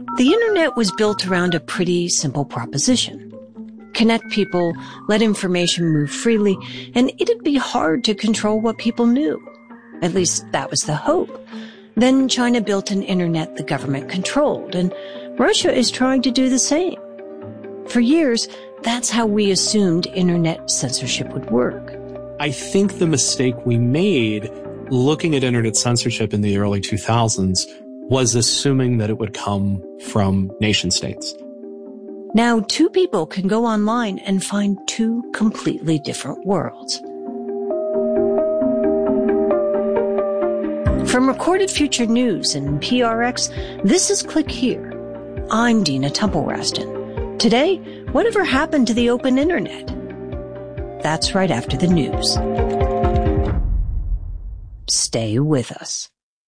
The internet was built around a pretty simple proposition. Connect people, let information move freely, and it'd be hard to control what people knew. At least that was the hope. Then China built an internet the government controlled, and Russia is trying to do the same. For years, that's how we assumed internet censorship would work. I think the mistake we made looking at internet censorship in the early 2000s was assuming that it would come from nation states. Now, two people can go online and find two completely different worlds. From Recorded Future News and PRX, this is Click Here. I'm Dina Temple-Raston. Today, whatever happened to the open internet? That's right after the news. Stay with us.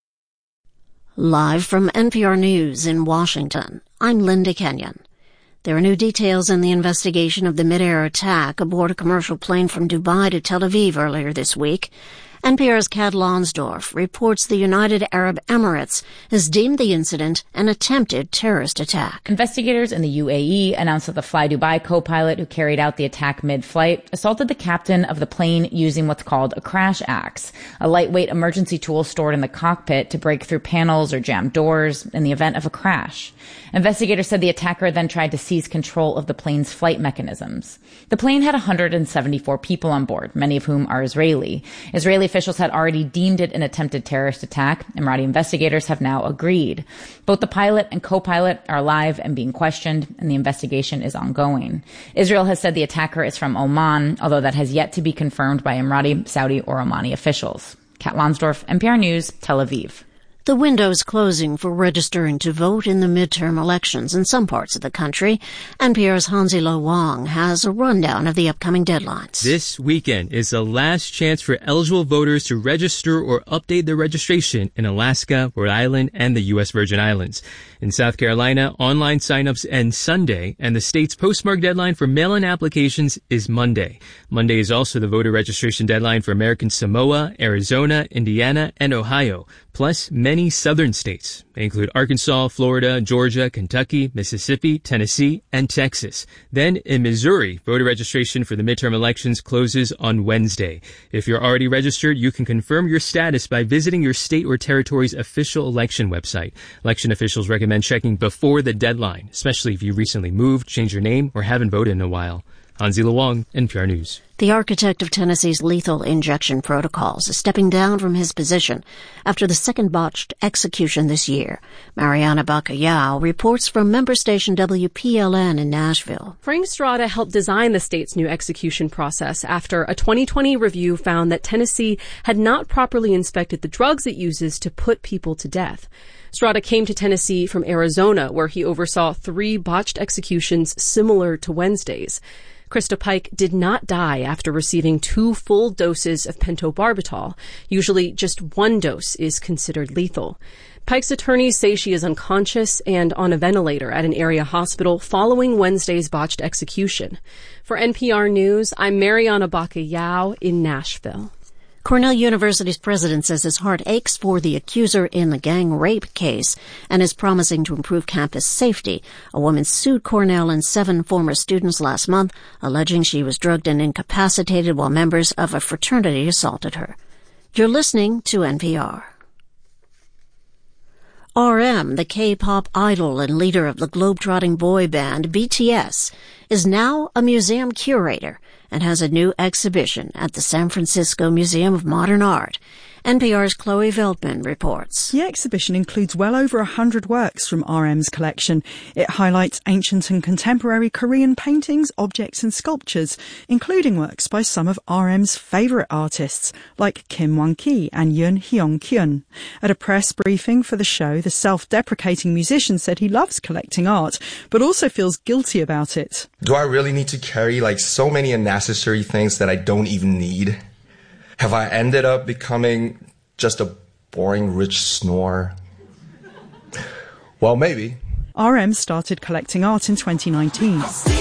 Live from NPR News in Washington, I'm Linda Kenyon. There are new details in the investigation of the mid-air attack aboard a commercial plane from Dubai to Tel Aviv earlier this week. NPR's Kat Lonsdorf reports the United Arab Emirates has deemed the incident an attempted terrorist attack. Investigators in the UAE announced that the Fly Dubai co-pilot who carried out the attack mid-flight assaulted the captain of the plane using what's called a crash axe, a lightweight emergency tool stored in the cockpit to break through panels or jam doors in the event of a crash. Investigators said the attacker then tried to seize control of the plane's flight mechanisms. The plane had 174 people on board, many of whom are Israeli. Israeli officials had already deemed it an attempted terrorist attack. Emirati investigators have now agreed. Both the pilot and co-pilot are alive and being questioned, and the investigation is ongoing. Israel has said the attacker is from Oman, although that has yet to be confirmed by Emirati, Saudi, or Omani officials. Kat Lonsdorf, NPR News, Tel Aviv. The window's closing for registering to vote in the midterm elections in some parts of the country. NPR's Hansi-Lo Wong has a rundown of the upcoming deadlines. This weekend is the last chance for eligible voters to register or update their registration in Alaska, Rhode Island, and the U.S. Virgin Islands. In South Carolina, online signups end Sunday, and the state's postmark deadline for mail-in applications is Monday. Monday is also the voter registration deadline for American Samoa, Arizona, Indiana, and Ohio, plus many southern states. They include Arkansas, Florida, Georgia, Kentucky, Mississippi, Tennessee, and Texas. Then in Missouri, voter registration for the midterm elections closes on Wednesday. If you're already registered, you can confirm your status by visiting your state or territory's official election website. Election officials recommend checking before the deadline, especially if you recently moved, changed your name, or haven't voted in a while. Hansi-Lo Wong, NPR News. The architect of Tennessee's lethal injection protocols is stepping down from his position after the second botched execution this year. Mariana Bacallao reports from member station WPLN in Nashville. Frank Strada helped design the state's new execution process after a 2020 review found that Tennessee had not properly inspected the drugs it uses to put people to death. Strada came to Tennessee from Arizona, where he oversaw 3 botched executions similar to Wednesday's. Krista Pike did not die after receiving 2 full doses of pentobarbital. Usually just 1 dose is considered lethal. Pike's attorneys say she is unconscious and on a ventilator at an area hospital following Wednesday's botched execution. For NPR News, I'm Mariana Bacallao in Nashville. Cornell University's president says his heart aches for the accuser in the gang rape case and is promising to improve campus safety. A woman sued Cornell and 7 former students last month, alleging she was drugged and incapacitated while members of a fraternity assaulted her. You're listening to NPR. RM, the K-pop idol and leader of the globetrotting boy band BTS, is now a museum curator and has a new exhibition at the San Francisco Museum of Modern Art. NPR's Chloe Veldman reports. The exhibition includes well over 100 works from RM's collection. It highlights ancient and contemporary Korean paintings, objects and sculptures, including works by some of RM's favourite artists, like Kim Won-ki and Yoon Hyung-kyun. At a press briefing for the show, the self-deprecating musician said he loves collecting art, but also feels guilty about it. Do I really need to carry so many unnecessary things that I don't even need? Have I ended up becoming just a boring rich snore? Well, maybe. RM started collecting art in 2019.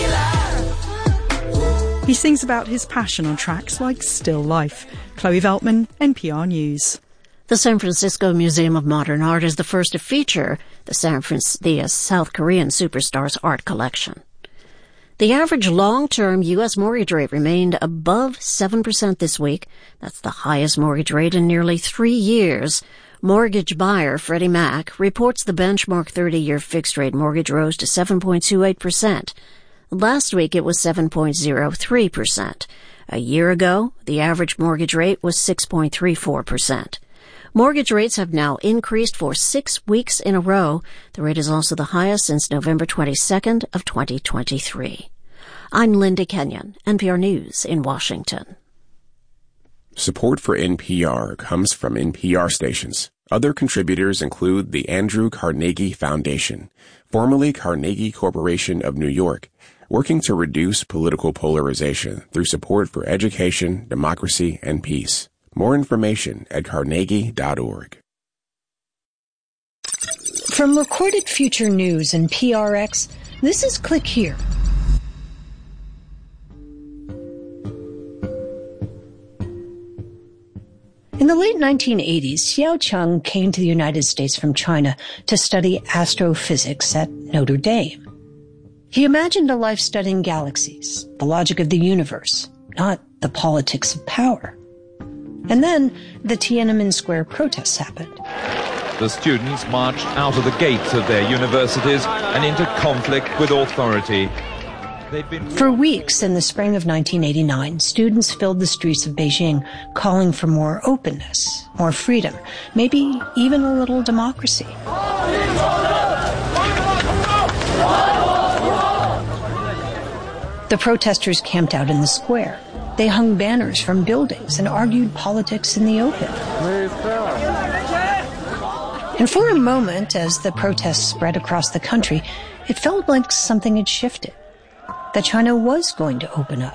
He sings about his passion on tracks like Still Life. Chloe Veltman, NPR News. The San Francisco Museum of Modern Art is the first to feature the South Korean superstar's art collection. The average long-term U.S. mortgage rate remained above 7% this week. That's the highest mortgage rate in nearly 3 years. Mortgage buyer Freddie Mac reports the benchmark 30-year fixed-rate mortgage rose to 7.28%. Last week it was 7.03%. A year ago, the average mortgage rate was 6.34%. Mortgage rates have now increased for 6 weeks in a row. The rate is also the highest since November 22nd of 2023. I'm Linda Kenyon, NPR News in Washington. Support for NPR comes from NPR stations. Other contributors include the Andrew Carnegie Foundation, formerly Carnegie Corporation of New York, working to reduce political polarization through support for education, democracy, and peace. More information at carnegie.org. From Recorded Future News and PRX, this is Click Here. In the late 1980s, Xiao Cheng came to the United States from China to study astrophysics at Notre Dame. He imagined a life studying galaxies, the logic of the universe, not the politics of power. And then the Tiananmen Square protests happened. The students marched out of the gates of their universities and into conflict with authority. For weeks in the spring of 1989, students filled the streets of Beijing calling for more openness, more freedom, maybe even a little democracy. The protesters camped out in the square. They hung banners from buildings and argued politics in the open. And for a moment, as the protests spread across the country, it felt like something had shifted, that China was going to open up.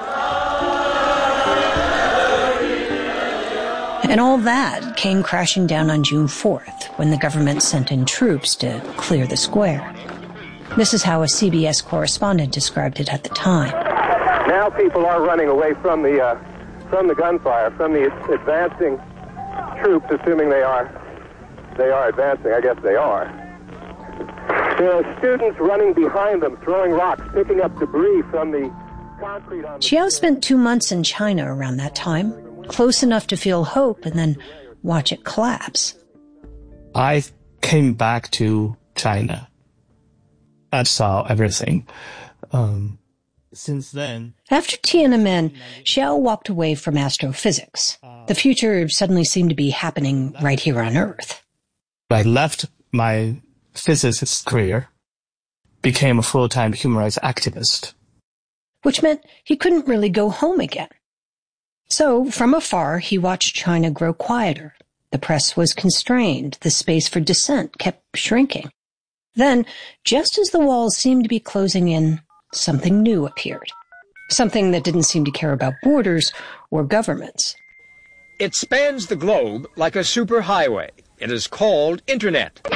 And all that came crashing down on June 4th, when the government sent in troops to clear the square. This is how a CBS correspondent described it at the time. Now people are running away from the gunfire, from the advancing troops, assuming they are advancing. I guess they are. There are students running behind them, throwing rocks, picking up debris from the concrete on the... Xiao spent 2 months in China around that time, close enough to feel hope and then watch it collapse. I came back to China. I saw everything. Since then... After Tiananmen, Xiao walked away from astrophysics. The future suddenly seemed to be happening right here on Earth. I left my physicist career, became a full-time human rights activist. Which meant he couldn't really go home again. So, from afar, he watched China grow quieter. The press was constrained. The space for dissent kept shrinking. Then, just as the walls seemed to be closing in, something new appeared. Something that didn't seem to care about borders or governments. It spans the globe like a superhighway. It is called Internet.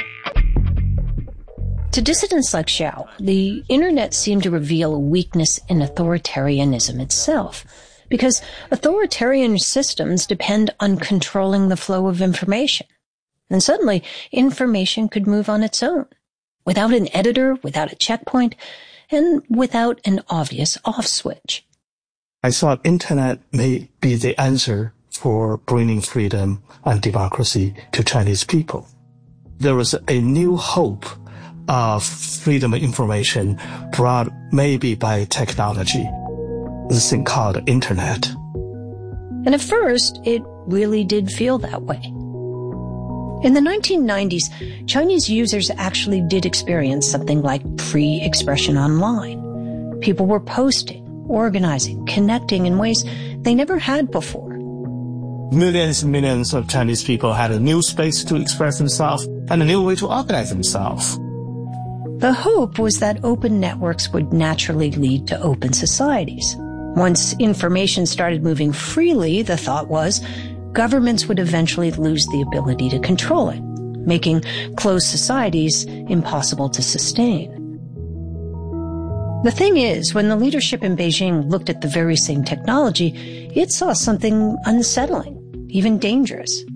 To dissidents like Xiao, the Internet seemed to reveal a weakness in authoritarianism itself, because authoritarian systems depend on controlling the flow of information. And suddenly, information could move on its own, without an editor, without a checkpoint, and without an obvious off switch. I thought Internet may be the answer for bringing freedom and democracy to Chinese people. There was a new hope of freedom of information brought maybe by technology, this thing called Internet. And at first, it really did feel that way. In the 1990s, Chinese users actually did experience something like free expression online. People were posting, organizing, connecting in ways they never had before. Millions and millions of Chinese people had a new space to express themselves and a new way to organize themselves. The hope was that open networks would naturally lead to open societies. Once information started moving freely, the thought was, governments would eventually lose the ability to control it, making closed societies impossible to sustain. The thing is, when the leadership in Beijing looked at the very same technology, it saw something unsettling, even dangerous.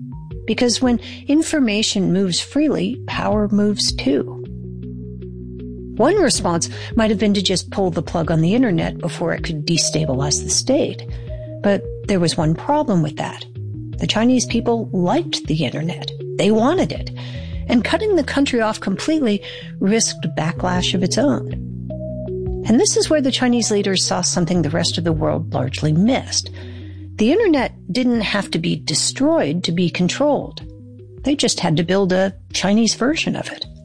because when information moves freely, power moves too. One response might have been to just pull the plug on the internet before it could destabilize the state. But there was one problem with that. The Chinese people liked the internet. They wanted it. And cutting the country off completely risked backlash of its own. And this is where the Chinese leaders saw something the rest of the world largely missed. The internet didn't have to be destroyed to be controlled. They just had to build a Chinese version of it.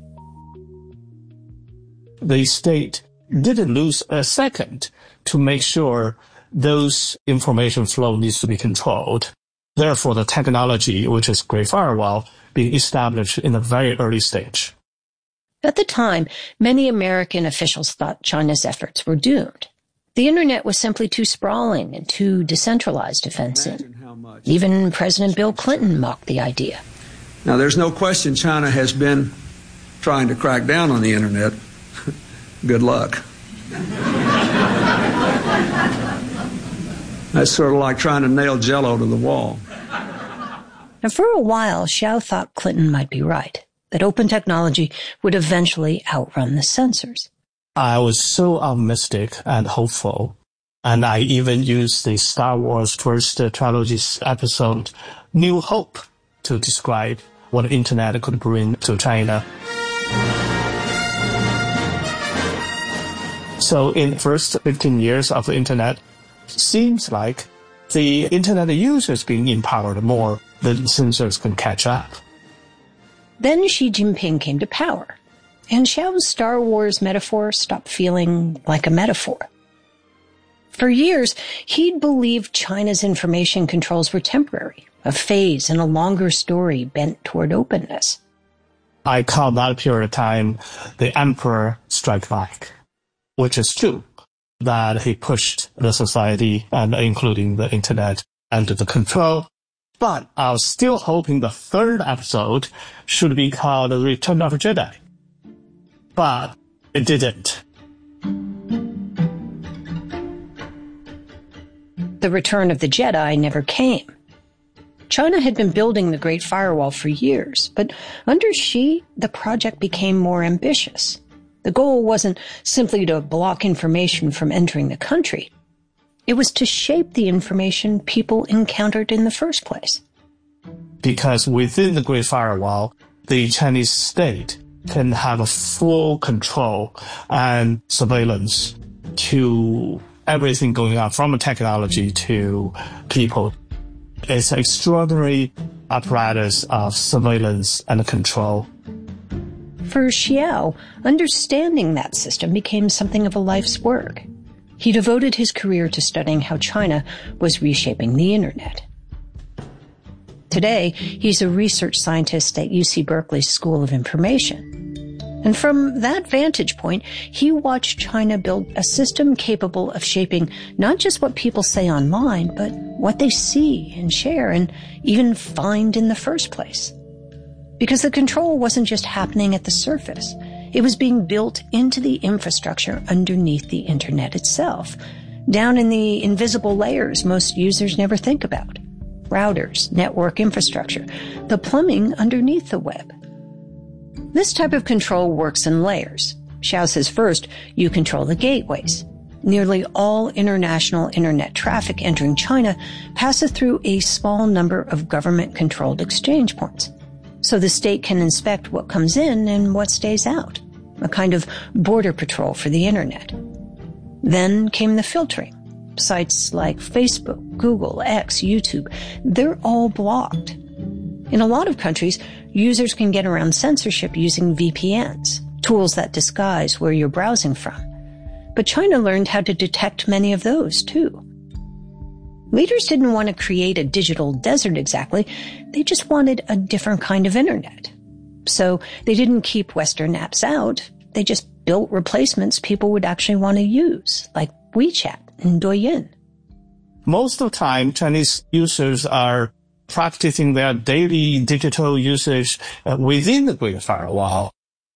The state didn't lose a second to make sure those information flow needs to be controlled. Therefore, the technology, which is Great Firewall, being established in a very early stage. At the time, many American officials thought China's efforts were doomed. The internet was simply too sprawling and too decentralized to fence in. Even President Bill Clinton mocked the idea. Now, there's no question China has been trying to crack down on the internet. Good luck. That's sort of like trying to nail Jell-O to the wall. Now, for a while, Xiao thought Clinton might be right, that open technology would eventually outrun the censors. I was so optimistic and hopeful, and I even used the Star Wars first trilogy's episode, New Hope, to describe what the internet could bring to China. So in the first 15 years of the internet, seems like the internet users being empowered more than censors can catch up. Then Xi Jinping came to power, and Xiao's Star Wars metaphor stopped feeling like a metaphor. For years, he'd believed China's information controls were temporary, a phase in a longer story bent toward openness. I call that period of time the Emperor Strike Back, which is true, that he pushed the society, and including the internet, under the control. But I was still hoping the third episode should be called The Return of the Jedi. But it didn't. The Return of the Jedi never came. China had been building the Great Firewall for years, but under Xi, the project became more ambitious. The goal wasn't simply to block information from entering the country. It was to shape the information people encountered in the first place. Because within the Great Firewall, the Chinese state can have a full control and surveillance to everything going on, from technology to people. It's an extraordinary apparatus of surveillance and control. For Xiao, understanding that system became something of a life's work. He devoted his career to studying how China was reshaping the internet. Today, he's a research scientist at UC Berkeley's School of Information. And from that vantage point, he watched China build a system capable of shaping not just what people say online, but what they see and share and even find in the first place. Because the control wasn't just happening at the surface. It was being built into the infrastructure underneath the internet itself, down in the invisible layers most users never think about. Routers, network infrastructure, the plumbing underneath the web. This type of control works in layers. Xiao says first, you control the gateways. Nearly all international internet traffic entering China passes through a small number of government-controlled exchange points. So the state can inspect what comes in and what stays out, a kind of border patrol for the internet. Then came the filtering. Sites like Facebook, Google, X, YouTube, they're all blocked. In a lot of countries, users can get around censorship using VPNs, tools that disguise where you're browsing from. But China learned how to detect many of those, too. Leaders didn't want to create a digital desert exactly. They just wanted a different kind of internet. So they didn't keep Western apps out. They just built replacements people would actually want to use, like WeChat and Douyin. Most of the time, Chinese users are practicing their daily digital usage within the Great Firewall.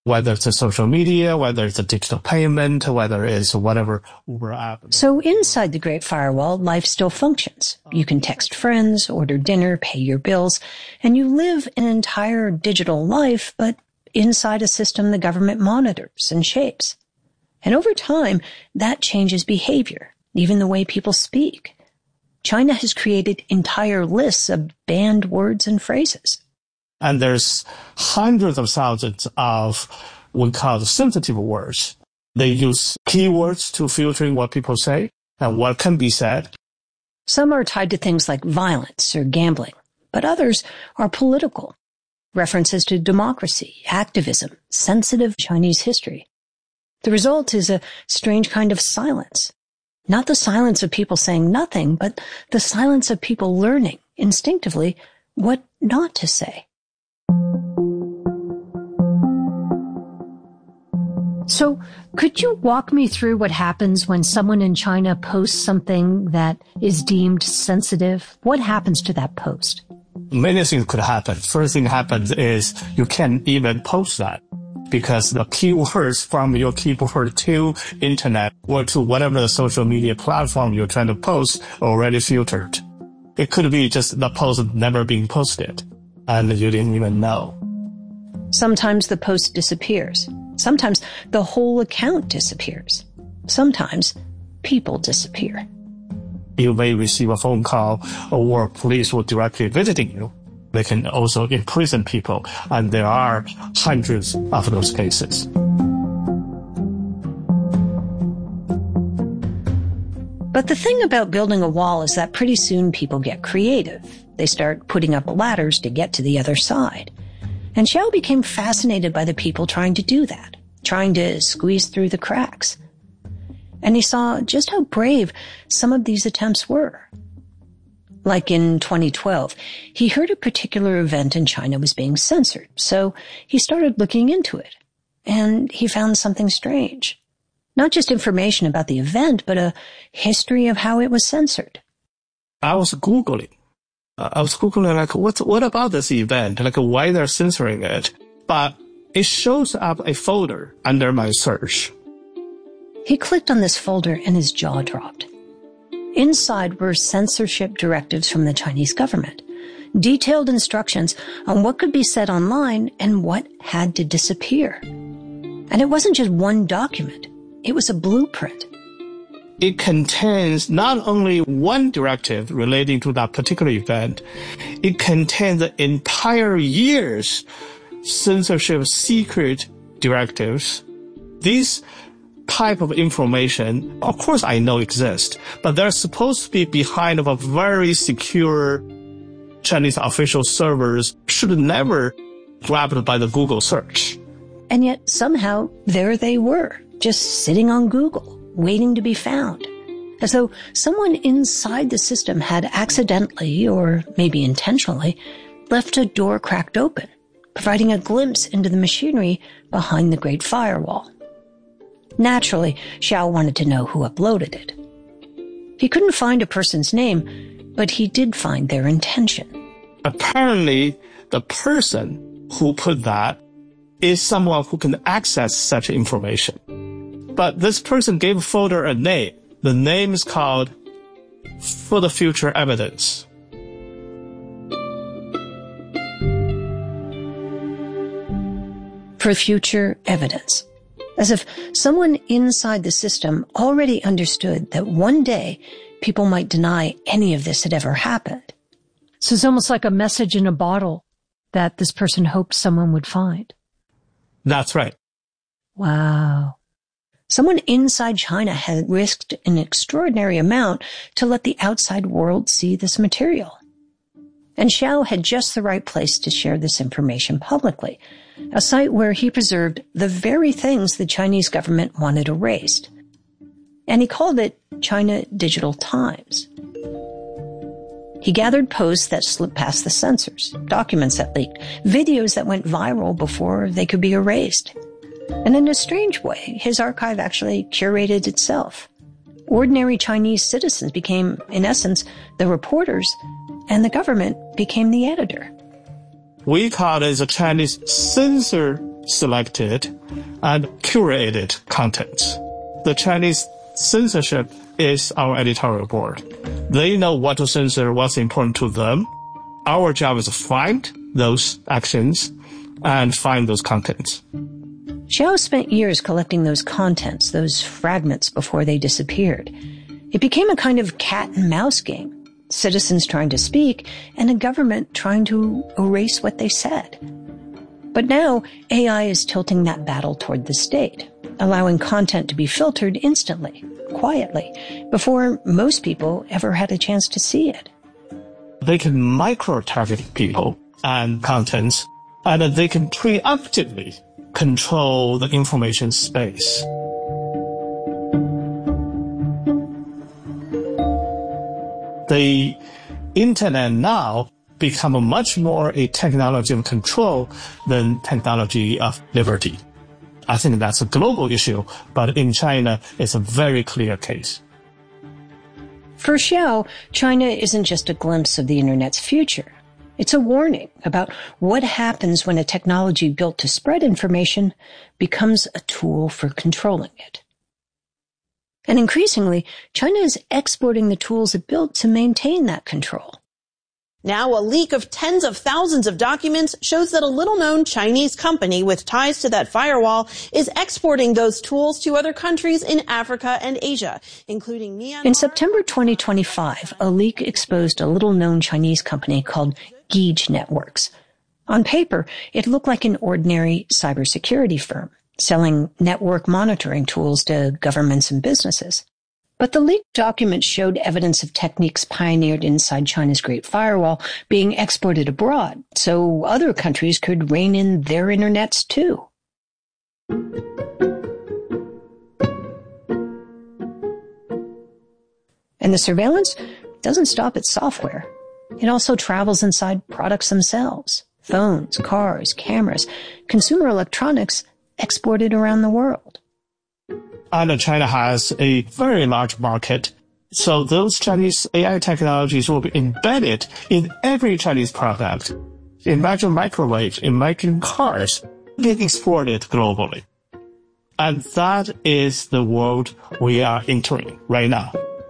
whether it's a social media, whether it's a digital payment, whether it's whatever Uber app. So inside the Great Firewall, life still functions. You can text friends, order dinner, pay your bills, and you live an entire digital life, but inside a system the government monitors and shapes. And over time, that changes behavior, even the way people speak. China has created entire lists of banned words and phrases. And there's hundreds of thousands of what we call sensitive words. They use keywords to filter what people say and what can be said. Some are tied to things like violence or gambling, but others are political. References to democracy, activism, sensitive Chinese history. The result is a strange kind of silence. Not the silence of people saying nothing, but the silence of people learning instinctively what not to say. So, could you walk me through what happens when someone in China posts something that is deemed sensitive? What happens to that post? Many things could happen. First thing happens is you can't even post that, because the keywords from your keyboard to internet or to whatever the social media platform you're trying to post are already filtered. It could be just the post never being posted and you didn't even know. Sometimes the post disappears. Sometimes the whole account disappears. Sometimes people disappear. You may receive a phone call or police will directly visiting you. They can also imprison people, and there are hundreds of those cases. But the thing about building a wall is that pretty soon people get creative. They start putting up ladders to get to the other side. And Xiao became fascinated by the people trying to do that, trying to squeeze through the cracks. And he saw just how brave some of these attempts were. Like in 2012, he heard a particular event in China was being censored, so he started looking into it. And he found something strange. Not just information about the event, but a history of how it was censored. I was Googling like, what about this event? Like, why they're censoring it? But it shows up a folder under my search. He clicked on this folder and his jaw dropped. Inside were censorship directives from the Chinese government, detailed instructions on what could be said online and what had to disappear. And it wasn't just one document. It was a blueprint. It contains not only one directive relating to that particular event, it contains the entire year's censorship secret directives. These type of information, of course I know exist, but they're supposed to be behind of a very secure Chinese official servers, should never grabbed by the Google search. And yet somehow there they were, just sitting on Google, waiting to be found, as though someone inside the system had accidentally, or maybe intentionally, left a door cracked open, providing a glimpse into the machinery behind the Great Firewall. Naturally, Xiao wanted to know who uploaded it. He couldn't find a person's name, but he did find their intention. Apparently, the person who put that is someone who can access such information. But this person gave a folder a name. The name is called For the Future Evidence. For future evidence. As if someone inside the system already understood that one day people might deny any of this had ever happened. So it's almost like a message in a bottle that this person hoped someone would find. That's right. Wow. Someone inside China had risked an extraordinary amount to let the outside world see this material. And Xiao had just the right place to share this information publicly, a site where he preserved the very things the Chinese government wanted erased. And he called it China Digital Times. He gathered posts that slipped past the censors, documents that leaked, videos that went viral before they could be erased. And in a strange way, his archive actually curated itself. Ordinary Chinese citizens became, in essence, the reporters, and the government became the editor. We call it a Chinese censor selected and curated contents. The Chinese censorship is our editorial board. They know what to censor, what's important to them. Our job is to find those actions and find those contents. Xiao spent years collecting those contents, those fragments, before they disappeared. It became a kind of cat and mouse game. Citizens trying to speak and a government trying to erase what they said. But now AI is tilting that battle toward the state, allowing content to be filtered instantly, quietly, before most people ever had a chance to see it. They can micro-target people and contents, and they can preemptively control the information space. The internet now become much more a technology of control than technology of liberty. I think that's a global issue, but in China, it's a very clear case. For Xiao, China isn't just a glimpse of the internet's future. It's a warning about what happens when a technology built to spread information becomes a tool for controlling it. And increasingly, China is exporting the tools it built to maintain that control. Now, a leak of tens of thousands of documents shows that a little-known Chinese company with ties to that firewall is exporting those tools to other countries in Africa and Asia, including Myanmar. In September 2025, a leak exposed a little-known Chinese company called Geej Networks. On paper, it looked like an ordinary cybersecurity firm, selling network monitoring tools to governments and businesses. But the leaked documents showed evidence of techniques pioneered inside China's Great Firewall being exported abroad, so other countries could rein in their internets too. And the surveillance doesn't stop at software. It also travels inside products themselves. Phones, cars, cameras, consumer electronics exported around the world. And China has a very large market, so those Chinese AI technologies will be embedded in every Chinese product. Imagine microwaves, imagine cars being exported globally. And that is the world we are entering right now.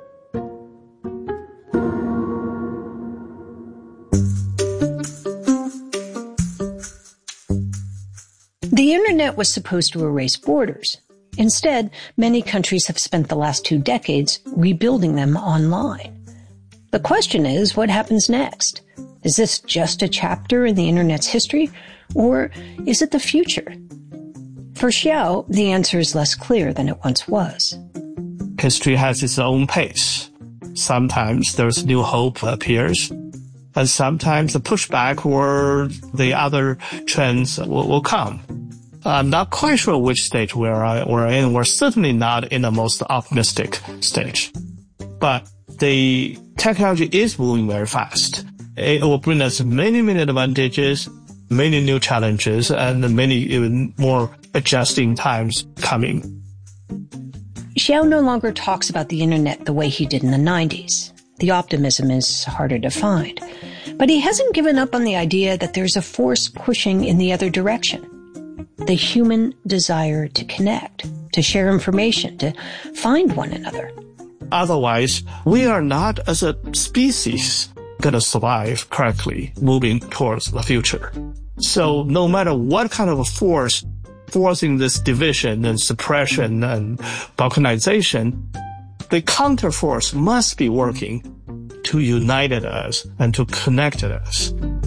The internet was supposed to erase borders. Instead, many countries have spent the last 2 decades rebuilding them online. The question is, what happens next? Is this just a chapter in the internet's history, or is it the future? For Xiao, the answer is less clear than it once was. History has its own pace. Sometimes there's new hope appears, and sometimes the pushback or the other trends will come. I'm not quite sure which stage we're in. We're certainly not in the most optimistic stage. But the technology is moving very fast. It will bring us many, many advantages, many new challenges, and many even more adjusting times coming. Xiao no longer talks about the internet the way he did in the 90s. The optimism is harder to find. But he hasn't given up on the idea that there's a force pushing in the other direction. The human desire to connect, to share information, to find one another. Otherwise, we are not, as a species, going to survive correctly moving towards the future. So no matter what kind of a force forcing this division and suppression and balkanization, the counterforce must be working to unite us and to connect us.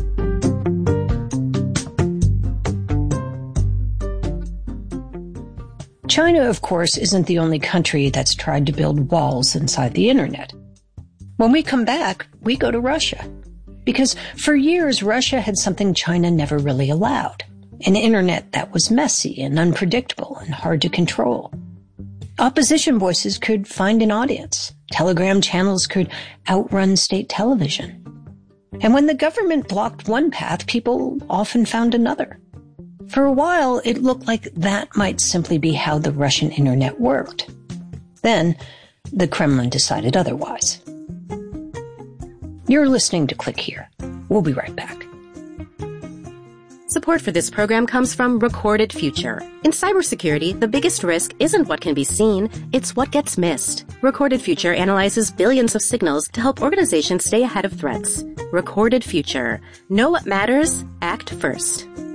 China, of course, isn't the only country that's tried to build walls inside the internet. When we come back, we go to Russia. Because for years, Russia had something China never really allowed. An internet that was messy and unpredictable and hard to control. Opposition voices could find an audience. Telegram channels could outrun state television. And when the government blocked one path, people often found another. For a while, it looked like that might simply be how the Russian internet worked. Then, the Kremlin decided otherwise. You're listening to Click Here. We'll be right back. Support for this program comes from Recorded Future. In cybersecurity, the biggest risk isn't what can be seen, it's what gets missed. Recorded Future analyzes billions of signals to help organizations stay ahead of threats. Recorded Future. Know what matters? Act first.